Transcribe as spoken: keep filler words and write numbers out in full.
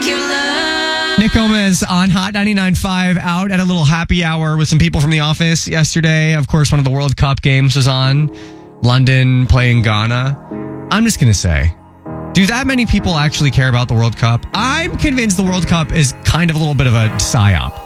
Nick Gomez on Hot ninety-nine point five, out at a little happy hour with some people from the office yesterday. Of course, one of the World Cup games was on. London playing Ghana. I'm just going to say, do that many people actually care about the World Cup? I'm convinced the World Cup is kind of a little bit of a psyop.